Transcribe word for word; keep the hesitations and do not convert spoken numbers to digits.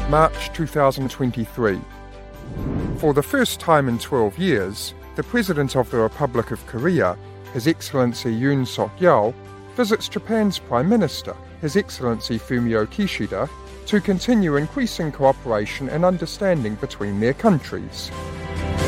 March two thousand twenty-three. For the first time in twelve years, the President of the Republic of Korea, His Excellency Yoon Suk-yeol, visits Japan's Prime Minister, His Excellency Fumio Kishida, to continue increasing cooperation and understanding between their countries.